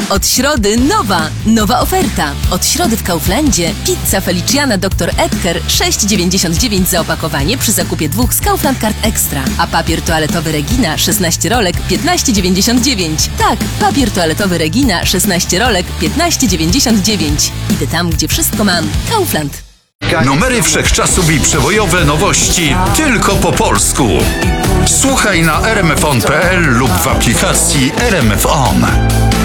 Od środy nowa oferta. Od środy w Kauflandzie pizza Feliciana Dr. Edgar 6,99 za opakowanie przy zakupie 2 z Kaufland Card Extra. A papier toaletowy Regina 16 rolek 15,99. Tak, papier toaletowy Regina 16 rolek 15,99. Idę tam, gdzie wszystko mam. Kaufland. Numery wszechczasów i przebojowe nowości tylko po polsku. Słuchaj na rmfon.pl lub w aplikacji RMF On.